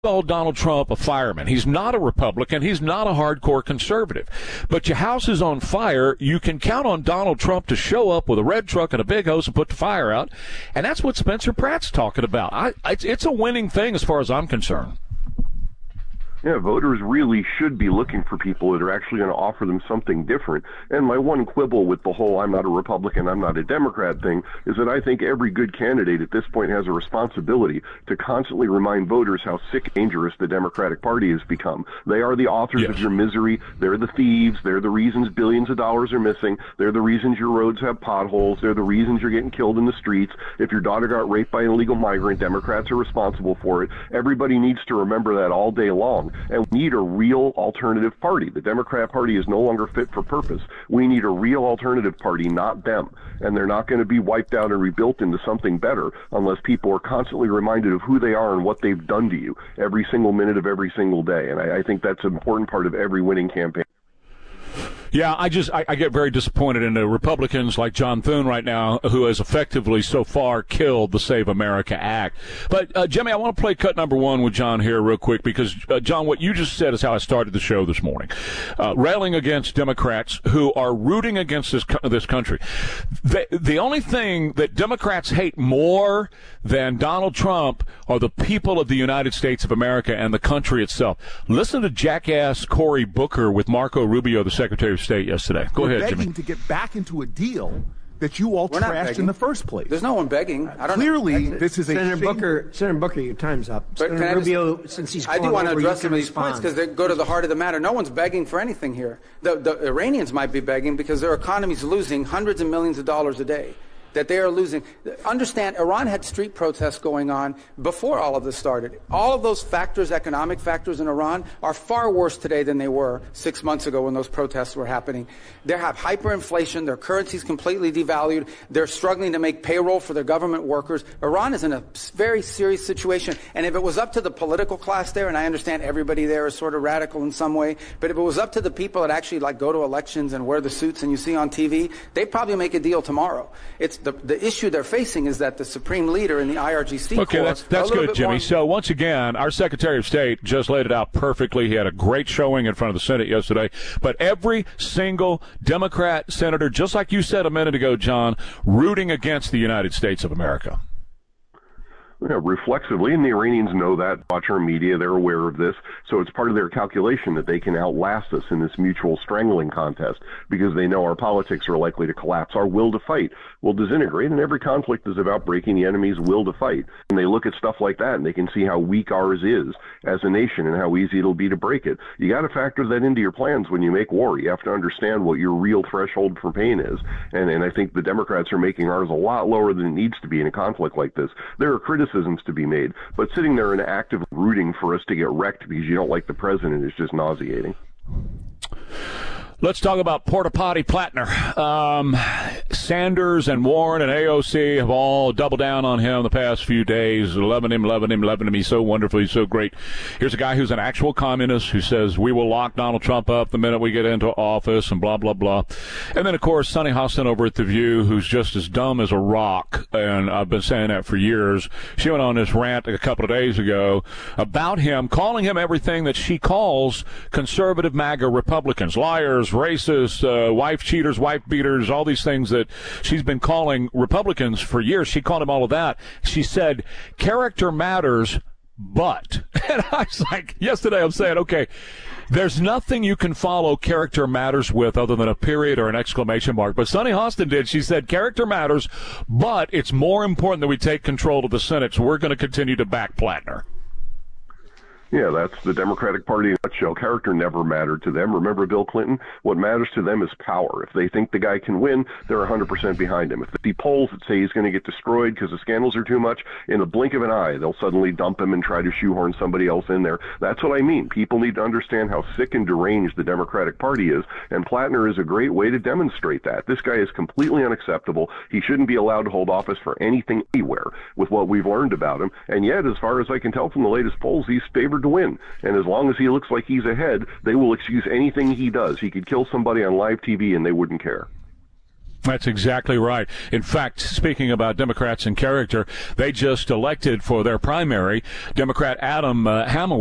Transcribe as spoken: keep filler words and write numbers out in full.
call Donald Trump a fireman. He's not a Republican. He's not a hardcore conservative. But your house is on fire. You can count on Donald Trump to show up with a red truck and a big hose and put the fire out. And that's what Spencer Pratt's talking about. I, it's, it's a winning thing as far as I'm concerned. Yeah, voters really should be looking for people that are actually going to offer them something different. And my one quibble with the whole I'm not a Republican, I'm not a Democrat thing is that I think every good candidate at this point has a responsibility to constantly remind voters how sick, dangerous the Democratic Party has become. They are the authors yes. of your misery. They're the thieves. They're the reasons billions of dollars are missing. They're the reasons your roads have potholes. They're the reasons you're getting killed in the streets. If your daughter got raped by an illegal migrant, Democrats are responsible for it. Everybody needs to remember that all day long. And we need a real alternative party. The Democrat Party is no longer fit for purpose. We need a real alternative party, not them. And they're not going to be wiped out and rebuilt into something better unless people are constantly reminded of who they are and what they've done to you every single minute of every single day. And I, I think that's an important part of every winning campaign. Yeah, I just I, I get very disappointed in the Republicans like John Thune right now, who has effectively so far killed the Save America Act. But, uh, Jimmy, I want to play cut number one with John here real quick because, uh, John, what you just said is how I started the show this morning, uh, railing against Democrats who are rooting against this this country. The, the only thing that Democrats hate more than Donald Trump are the people of the United States of America and the country itself. Listen to jackass Cory Booker with Marco Rubio, the Secretary of State, yesterday. Go We're ahead, begging Jimmy. to get back into a deal that you all We're trashed in the first place. There's no one begging. I don't Clearly, know. this is a Senator shame. Booker. Senator Booker, your time's up. But Senator Rubio, since he's I do gone want to over, address you some of can these points respond. because they go to the heart of the matter. No one's begging for anything here. The, the Iranians might be begging because their economy's losing hundreds of millions of dollars a day. That they are losing. Understand, Iran had street protests going on before all of this started. All of those factors, economic factors in Iran, are far worse today than they were six months ago when those protests were happening. They have hyperinflation. Their currency's completely devalued. They're struggling to make payroll for their government workers. Iran is in a very serious situation. And if it was up to the political class there, and I understand everybody there is sort of radical in some way, but if it was up to the people that actually like go to elections and wear the suits and you see on T V, they'd probably make a deal tomorrow. It's The, the issue they're facing is that the supreme leader in the I R G C Okay, Corps that's, that's good, Jimmy. More... So once again, our Secretary of State just laid it out perfectly. He had a great showing in front of the Senate yesterday. But every single Democrat senator, just like you said a minute ago, John, rooting against the United States of America. Yeah, reflexively, and the Iranians know that. Watch our media, they're aware of this. So it's part of their calculation that they can outlast us in this mutual strangling contest because they know our politics are likely to collapse. Our will to fight will disintegrate, and every conflict is about breaking the enemy's will to fight. And they look at stuff like that, and they can see how weak ours is as a nation and how easy it'll be to break it. You got to factor that into your plans when you make war. You have to understand what your real threshold for pain is. And, and I think the Democrats are making ours a lot lower than it needs to be in a conflict like this. There are criticisms to be made, but sitting there and active rooting for us to get wrecked because you don't like the president is just nauseating. Let's talk about Porta Potty Plattner. Um, Sanders and Warren and A O C have all doubled down on him the past few days, loving him, loving him, loving him. He's so wonderful. He's so great. Here's a guy who's an actual communist who says we will lock Donald Trump up the minute we get into office and blah, blah, blah. And then, of course, Sunny Hostin over at The View, who's just as dumb as a rock, and I've been saying that for years. She went on this rant a couple of days ago about him, calling him everything that she calls conservative MAGA Republicans, liars, racist, uh, wife cheaters, wife beaters, all these things that she's been calling Republicans for years. She called them all of that. She said, character matters, but. And I was like, yesterday I'm saying, okay, there's nothing you can follow character matters with other than a period or an exclamation mark. But Sunny Hostin did. She said, character matters, but it's more important that we take control of the Senate, so we're going to continue to back Plattner. Yeah, that's the Democratic Party in a nutshell. Character never mattered to them. Remember Bill Clinton? What matters to them is power. If they think the guy can win, they're one hundred percent behind him. If they see polls that say he's going to get destroyed because the scandals are too much, in the blink of an eye, they'll suddenly dump him and try to shoehorn somebody else in there. That's what I mean. People need to understand how sick and deranged the Democratic Party is, and Plattner is a great way to demonstrate that. This guy is completely unacceptable. He shouldn't be allowed to hold office for anything anywhere with what we've learned about him, and yet, as far as I can tell from the latest polls, he's favored to win. And as long as he looks like he's ahead, they will excuse anything he does. He could kill somebody on live T V and they wouldn't care. That's exactly right. In fact, speaking about Democrats and character, they just elected for their primary Democrat Adam uh, Hamel.